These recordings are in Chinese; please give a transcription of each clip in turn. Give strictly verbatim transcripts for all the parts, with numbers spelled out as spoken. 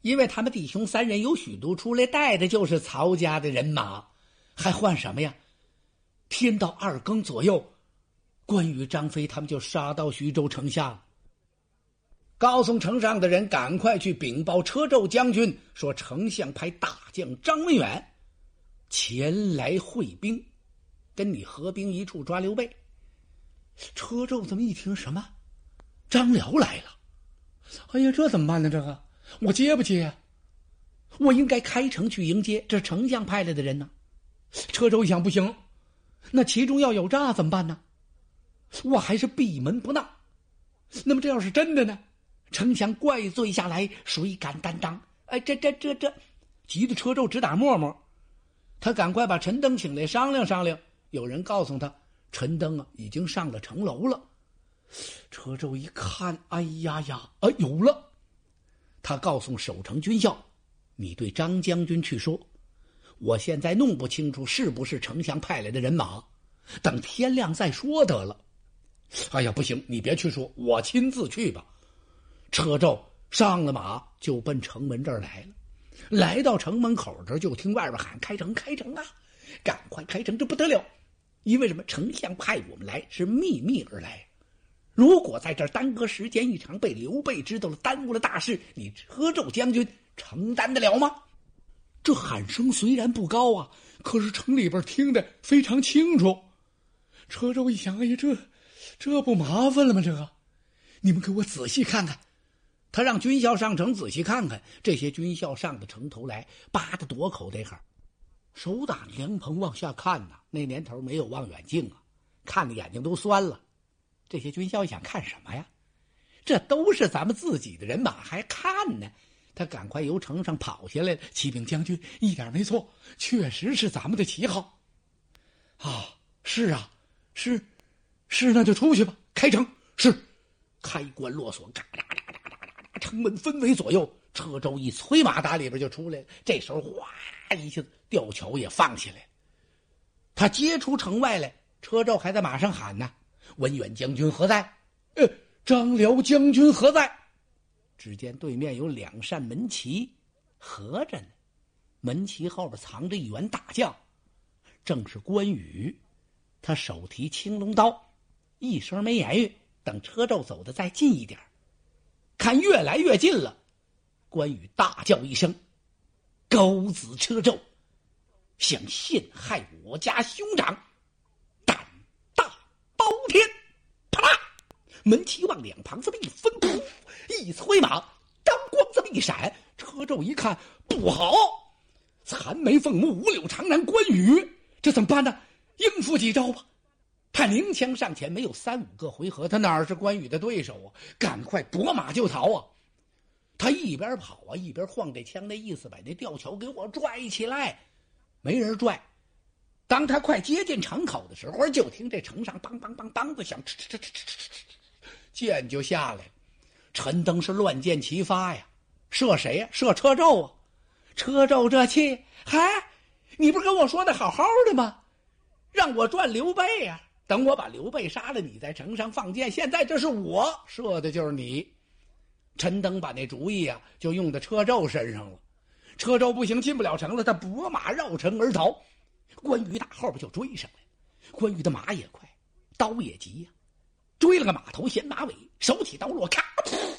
因为他们弟兄三人有许都出来，带的就是曹家的人马，还换什么呀？天到二更左右，关羽、张飞他们就杀到徐州城下了。高松城上的人赶快去禀报车胄将军，说丞相派大将张文远前来会兵，跟你合兵一处抓刘备。车胄这么一听，什么张辽来了？哎呀，这怎么办呢？这个我接不接啊？我应该开城去迎接，这丞相派来的人呢。车胄一想，不行，那其中要有诈怎么办呢？我还是闭门不纳。那么这要是真的呢？丞相怪罪下来，谁敢担当？哎，这这这这，急得车胄直打沫沫。他赶快把陈登请来商量商量。有人告诉他，陈登啊已经上了城楼了。车胄一看，哎呀呀，啊有了！他告诉守城军校，你对张将军去说，我现在弄不清楚是不是丞相派来的人马，等天亮再说得了。哎呀，不行，你别去说，我亲自去吧。车胄上了马，就奔城门这儿来了。来到城门口这儿，就听外边喊：“开城，开城啊！赶快开城，这不得了！因为什么？丞相派我们来是秘密而来。如果在这儿耽搁时间一长，被刘备知道了，耽误了大事，你车胄将军承担得了吗？”这喊声虽然不高啊，可是城里边听得非常清楚。车胄一想，哎呀，这这不麻烦了吗？这个，你们给我仔细看看。他让军校上城仔细看看，这些军校上的城头来，扒得多口袋哈，手打凉棚往下看呐。那年头没有望远镜啊，看的眼睛都酸了。这些军校想看什么呀？这都是咱们自己的人马，还看呢？他赶快由城上跑下来了。启禀将军，一点没错，确实是咱们的旗号。啊，是啊，是，是，那就出去吧。开城，是，开关落锁，嘎嘎嘎嘎嘎嘎，城门分为左右。车胄一催马打里边就出来了。这时候哗一下子吊桥也放下来，他接出城外来。车胄还在马上喊呢：“文远将军何在？呃，张辽将军何在？”只见对面有两扇门旗合着呢，门旗后边藏着一员大将，正是关羽。他手提青龙刀，一声没言语。等车胄走得再近一点，看越来越近了，关羽大叫一声：“狗子车胄，想陷害我家兄长，胆大包天！”啪啦，门旗往两旁这么一分，噗，一催马，刀光这么一闪。车胄一看不好，残眉凤目，五柳长髯，关羽，这怎么办呢？应付几招吧。他鸣枪上前，没有三五个回合，他哪是关羽的对手啊？赶快拨马就逃啊！他一边跑啊，一边晃这枪，那意思把那吊桥给我拽起来。没人拽。当他快接近城口的时候，就听这城上梆梆梆梆的响，哧哧哧哧哧，箭就下来了。陈登是乱箭齐发呀，射谁呀？射车胄啊！车胄这气，嗨，你不是跟我说的好好的吗？让我转刘备呀！等我把刘备杀了，你在城上放箭，现在这是我射的就是你。陈登把那主意啊就用在车胄身上了。车胄不行，进不了城了，他拨马绕城而逃。关羽打后边就追上来，关羽的马也快，刀也急呀、啊，追了个马头衔马尾，手起刀落，咔，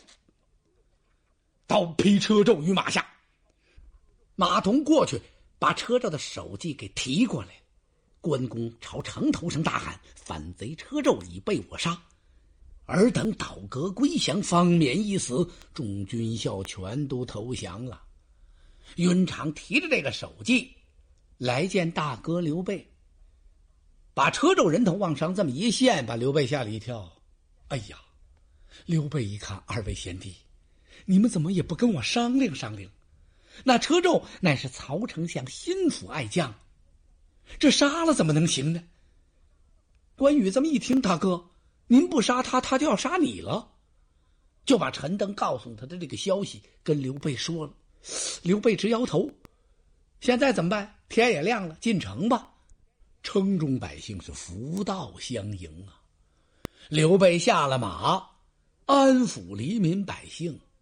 刀劈车胄于马下。马童过去把车胄的首级给提过来，关公朝城头上大喊：“反贼车胄已被我杀，尔等倒戈归降，方免一死。”众军校全都投降了。云长提着这个首级来见大哥刘备，把车胄人头往上这么一献，把刘备吓了一跳。哎呀，刘备一看，二位贤弟，你们怎么也不跟我商量商量？那车胄乃是曹丞相心腹爱将，这杀了怎么能行呢？关羽这么一听，大哥，您不杀他，他就要杀你了。就把陈登告诉他的这个消息跟刘备说了。刘备直摇头，现在怎么办？天也亮了，进城吧。城中百姓是扶道相迎啊。刘备下了马，安抚黎民百姓。